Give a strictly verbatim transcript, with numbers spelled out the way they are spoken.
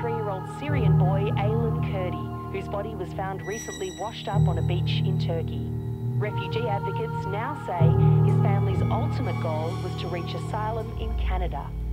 twenty-three-year-old Syrian boy Aylan Kurdi, whose body was found recently washed up on a beach in Turkey. Refugee advocates now say his family's ultimate goal was to reach asylum in Canada.